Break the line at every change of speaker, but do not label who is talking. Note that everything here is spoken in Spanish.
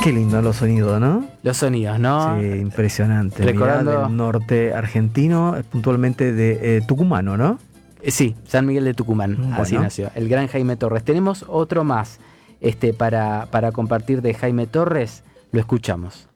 Qué lindo los sonidos, ¿no?
Los sonidos, ¿no?
Sí, impresionante.
Recordando...
Mirá, del norte argentino, puntualmente de tucumano, ¿no?
Sí, San Miguel de Tucumán,
Bueno.
así nació. El gran Jaime Torres. Tenemos otro más para compartir de Jaime Torres. Lo escuchamos.